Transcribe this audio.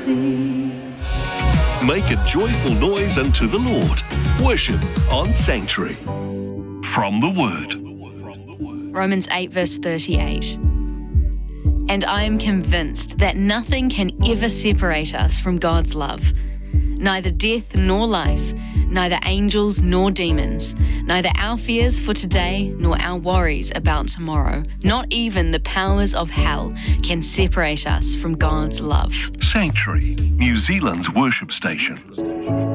Make a joyful noise unto the Lord. Worship on Sanctuary. From the Word. Romans 8 verse 38. And I am convinced that nothing can ever separate us from God's love. Neither death nor life, neither angels nor demons, neither our fears for today nor our worries about tomorrow, not even the powers of hell can separate us from God's love. Sanctuary, New Zealand's worship station.